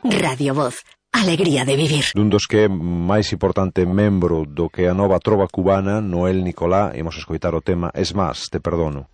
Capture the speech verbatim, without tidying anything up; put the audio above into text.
Radio Voz. Alegría de vivir. Dun dos que é máis importante membro do que a nova trova cubana, Noel Nicolá, imos escoitar o tema Es más, te perdono.